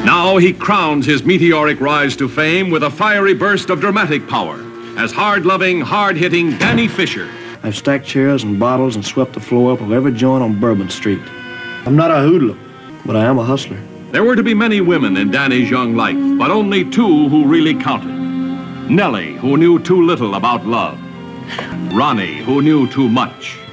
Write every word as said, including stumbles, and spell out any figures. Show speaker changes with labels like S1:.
S1: Now he crowns his meteoric rise to fame with a fiery burst of dramatic power as hard-loving, hard-hitting Danny Fisher.
S2: I've stacked chairs and bottles and swept the floor up of every joint on Bourbon Street. I'm not a hoodlum, but I am a hustler.
S1: There were to be many women in Danny's young life, but only two who really counted. Nellie, who knew too little about love. Ronnie, who knew too much.